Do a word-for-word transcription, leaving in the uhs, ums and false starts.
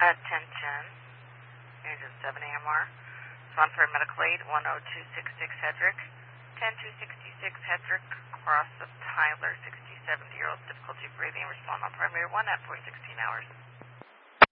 Attention. Agent seven A M R. Respond for medical aid one oh two six six Hedrick. ten two sixty-six Hedrick, cross of Tyler, sixty-seven year old, difficulty breathing. Respond on primary one at four sixteen hours.